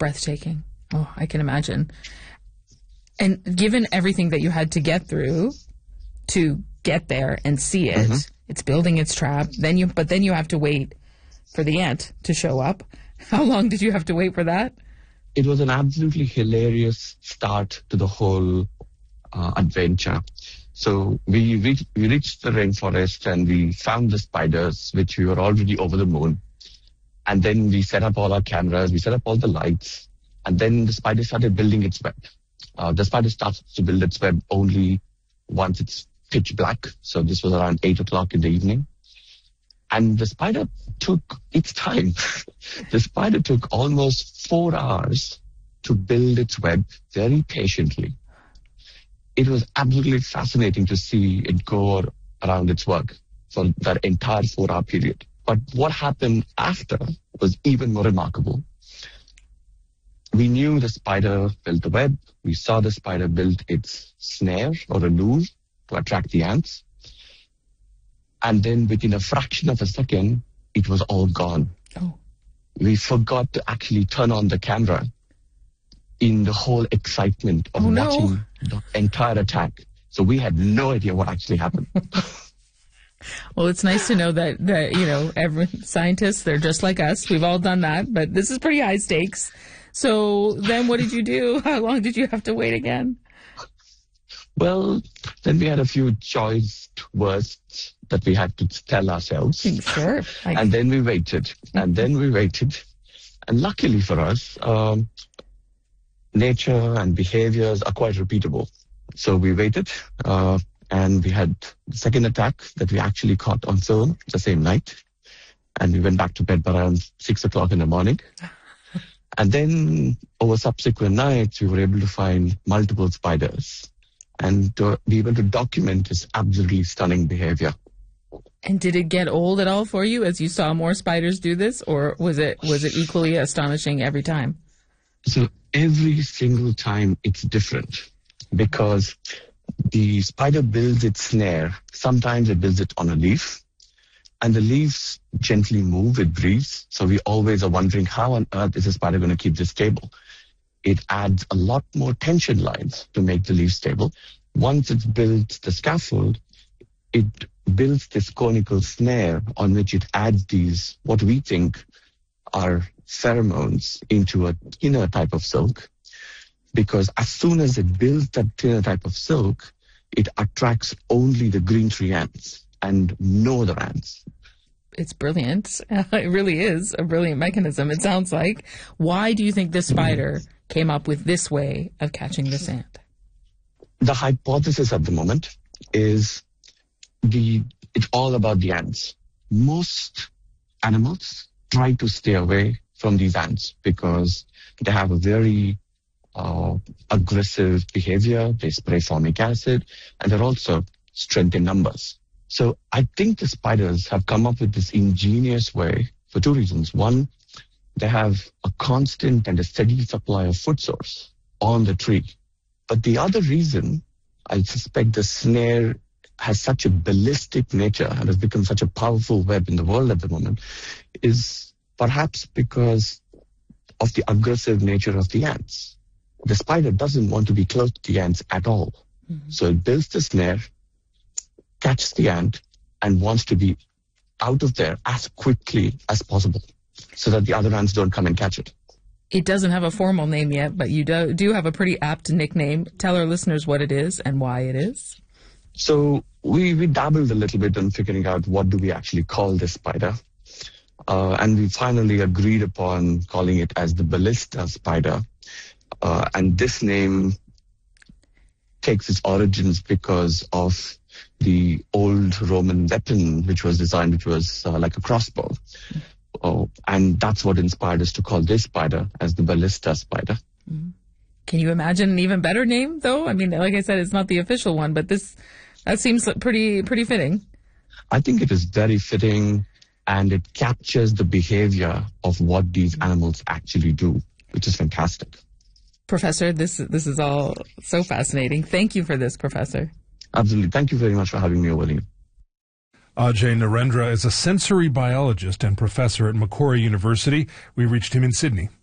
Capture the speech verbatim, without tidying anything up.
breathtaking. Oh, I can imagine. And given everything that you had to get through to get there and see it, mm-hmm. it's building its trap. Then you, but then you have to wait for the ant to show up. How long did you have to wait for that? It was an absolutely hilarious start to the whole uh, adventure. So we reached, we reached the rainforest and we found the spiders, which we were already over the moon. And then we set up all our cameras, we set up all the lights, and then the spider started building its web. Uh, the spider starts to build its web only once it's pitch black. So this was around eight o'clock in the evening. And the spider took its time. The spider took almost four hours to build its web very patiently. It was absolutely fascinating to see it go around its work for that entire four-hour period. But what happened after was even more remarkable. We knew the spider built the web. We saw the spider build its snare or a lure to attract the ants. And then within a fraction of a second, it was all gone. Oh. We forgot to actually turn on the camera in the whole excitement of oh, no. watching the entire attack. So we had no idea what actually happened. Well, it's nice to know that, that you know, every, scientists, they're just like us. We've all done that, but this is pretty high stakes. So then what did you do? How long did you have to wait again? Well, then we had a few choice words that we had to tell ourselves. Sure. I... And then we waited. And then we waited. And luckily for us, um, nature and behaviors are quite repeatable. So we waited, uh, and we had the second attack that we actually caught on film the same night. And we went back to bed around six o'clock in the morning. And then over subsequent nights, we were able to find multiple spiders and to be able to document this absolutely stunning behavior. And did it get old at all for you as you saw more spiders do this, or was it was it equally astonishing every time? So every single time it's different because the spider builds its snare. Sometimes it builds it on a leaf, and the leaves gently move with breeze. So we always are wondering, how on earth is the spider going to keep this stable? It adds a lot more tension lines to make the leaf stable. Once it's built the scaffold, it builds this conical snare on which it adds these, what we think are pheromones, into a thinner type of silk. Because as soon as it builds that thinner type of silk, it attracts only the green tree ants and no other ants. It's brilliant. It really is a brilliant mechanism, it sounds like. Why do you think this spider came up with this way of catching this ant? The hypothesis at the moment is the it's all about the ants. Most animals try to stay away from these ants because they have a very uh, aggressive behavior. They spray formic acid, and they're also strength in numbers. So I think the spiders have come up with this ingenious way for two reasons. One, they have a constant and a steady supply of food source on the tree. But the other reason, I suspect the snare has such a ballistic nature and has become such a powerful web in the world at the moment, is perhaps because of the aggressive nature of the ants. The spider doesn't want to be close to the ants at all. Mm-hmm. So it builds the snare, catches the ant, and wants to be out of there as quickly as possible so that the other ants don't come and catch it. It doesn't have a formal name yet, but you do, do have a pretty apt nickname. Tell our listeners what it is and why it is. So we, we dabbled a little bit in figuring out what do we actually call this spider. Uh, and we finally agreed upon calling it as the ballista spider. Uh, and this name takes its origins because of the old Roman weapon, which was designed, which was uh, like a crossbow. Oh, and that's what inspired us to call this spider as the ballista spider. Can you imagine an even better name, though? I mean, like I said, it's not the official one, but this that seems pretty pretty fitting. I think it is very fitting, and it captures the behavior of what these animals actually do, which is fantastic. Professor, this this is all so fascinating. Thank you for this, Professor. Absolutely. Thank you very much for having me over here. Ajay Narendra is a sensory biologist and professor at Macquarie University. We reached him in Sydney.